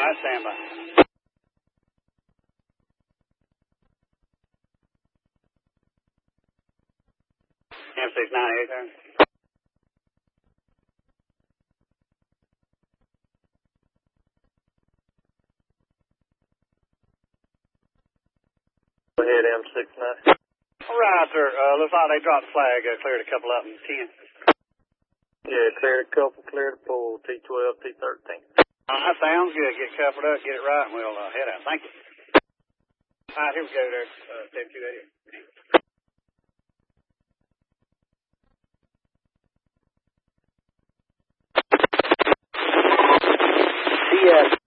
right, stand by. M698 there. Go ahead, M69. All right, sir. Looks like they dropped the flag. Cleared a couple up in 10. Yeah, cleared a couple, cleared a pool, T12, T13. That sounds good. Get coupled up, get it right, and we'll head out. Thank you. All right, here we go there, 7288. CS